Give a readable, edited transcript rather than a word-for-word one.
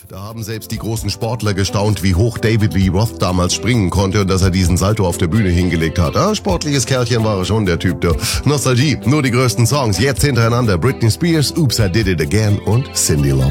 Da haben selbst die großen Sportler gestaunt, wie hoch David Lee Roth damals springen konnte und dass er diesen Salto auf der Bühne hingelegt hat. Sportliches Kerlchen war er schon, der Typ. Du. Nostalgie, nur die größten Songs, jetzt hintereinander. Britney Spears, Oops, I Did It Again und Cyndi Lauper.